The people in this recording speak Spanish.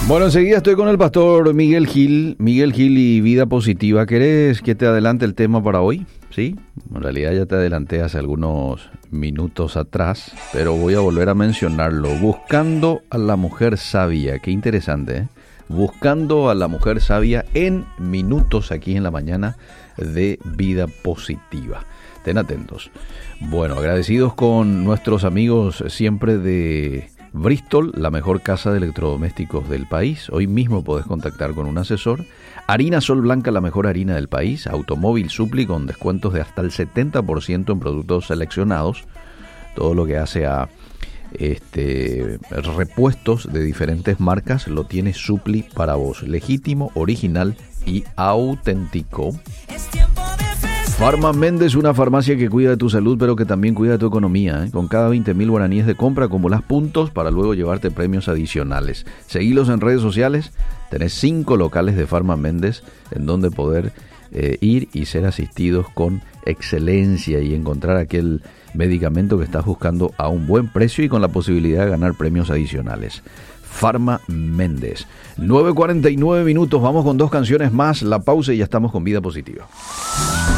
Bueno, enseguida estoy con el pastor Miguel Gil y Vida Positiva. ¿Querés que te adelante el tema para hoy? Sí, en realidad ya te adelanté hace algunos minutos atrás, pero voy a volver a mencionarlo. Buscando a la mujer sabia, qué interesante, ¿eh? Buscando a la mujer sabia en minutos aquí en la mañana de Vida Positiva. Estén atentos. Bueno, agradecidos con nuestros amigos siempre de Bristol, la mejor casa de electrodomésticos del país. Hoy mismo podés contactar con un asesor. Harina Sol Blanca, la mejor harina del país. Automóvil Supli con descuentos de hasta el 70% en productos seleccionados. Todo lo que hace a repuestos de diferentes marcas lo tiene Supli para vos. Legítimo, original y auténtico. Farma Méndez, una farmacia que cuida de tu salud, pero que también cuida de tu economía, ¿eh? Con cada 20.000 guaraníes de compra acumulás puntos para luego llevarte premios adicionales. Seguilos en redes sociales. Tenés 5 locales de Farma Méndez en donde poder ir y ser asistidos con excelencia y encontrar aquel medicamento que estás buscando a un buen precio y con la posibilidad de ganar premios adicionales. Farma Méndez. 9:49 minutos. Vamos con 2 canciones más. La pausa y ya estamos con Vida Positiva.